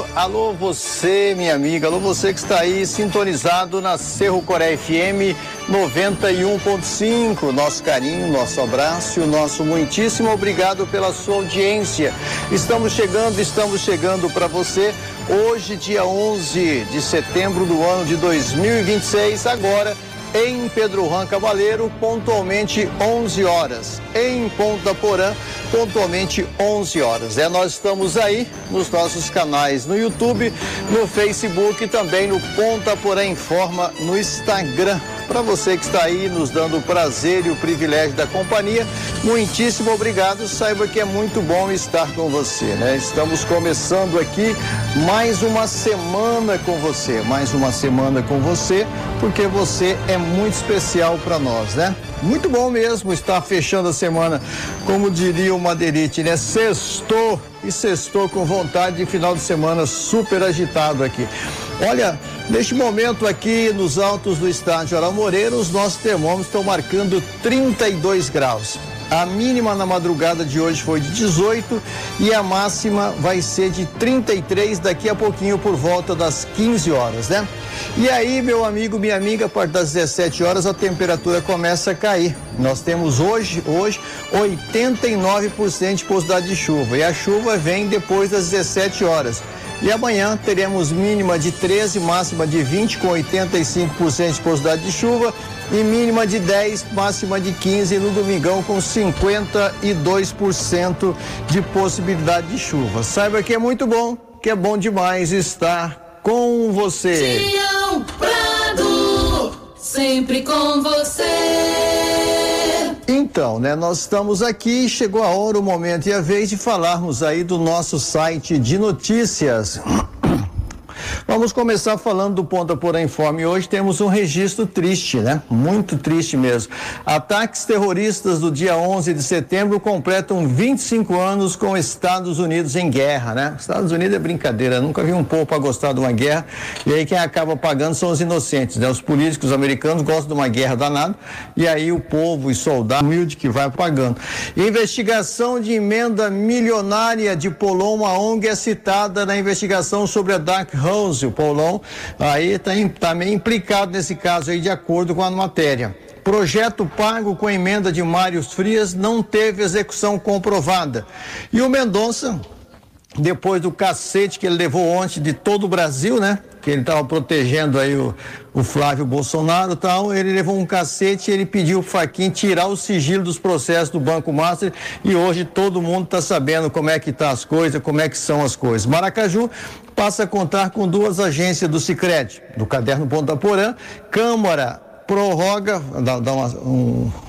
alô você, minha amiga, alô você que está aí sintonizado na Cerro Coré FM 91.5. Nosso carinho, nosso abraço e o nosso muitíssimo obrigado pela sua audiência. Estamos chegando para você hoje, dia 11 de setembro do ano de 2026, agora em Pedro Juan Cavaleiro, pontualmente 11 horas. Em Ponta Porã, pontualmente 11 horas. Nós estamos aí nos nossos canais no YouTube, no Facebook e também no Ponta Porã Informa no Instagram. Para você que está aí nos dando o prazer e o privilégio da companhia, muitíssimo obrigado. Saiba que é muito bom estar com você, né? Estamos começando aqui mais uma semana com você, porque você é muito especial para nós, né? Muito bom mesmo estar fechando a semana, como diria o Madeirite, né? Sextou com vontade de final de semana super agitado aqui. Olha, neste momento aqui nos altos do estádio Aral Moreira, os nossos termômetros estão marcando 32 graus. A mínima na madrugada de hoje foi de 18 e a máxima vai ser de 33 daqui a pouquinho por volta das 15 horas, né? E aí, meu amigo, minha amiga, a partir das 17 horas a temperatura começa a cair. Nós temos hoje 89% de possibilidade de chuva e a chuva vem depois das 17 horas. E amanhã teremos mínima de 13, máxima de 20, com 85% de possibilidade de chuva, e mínima de 10, máxima de 15, no domingão com 52% de possibilidade de chuva. Saiba que é muito bom, que é bom demais estar com você. Tião Prado, sempre com você. Então, né, nós estamos aqui, chegou a hora, o momento e a vez de falarmos aí do nosso site de notícias. Vamos começar falando do Ponta Porã Informa. E hoje temos um registro triste, né? Muito triste mesmo. Ataques terroristas do dia 11 de setembro completam 25 anos com Estados Unidos em guerra, né? Estados Unidos é brincadeira, nunca vi um povo para gostar de uma guerra, e aí quem acaba pagando são os inocentes, né? Os políticos americanos gostam de uma guerra danada, e aí o povo e soldado humilde que vai pagando. Investigação de emenda milionária de Polon, uma ONG é citada na investigação sobre a Dark House. O Paulão aí tá meio implicado nesse caso aí, de acordo com a matéria. Projeto pago com emenda de Mário Frias não teve execução comprovada. E o Mendonça, depois do cacete que ele levou ontem de todo o Brasil, né? Que ele estava protegendo aí o Flávio Bolsonaro e tal, ele levou um cacete e ele pediu o Fachin tirar o sigilo dos processos do Banco Master, e hoje todo mundo está sabendo como é que tá as coisas, como é que são as coisas. Maracaju passa a contar com 2 agências do Sicredi, do Caderno Ponta Porã. Câmara prorroga,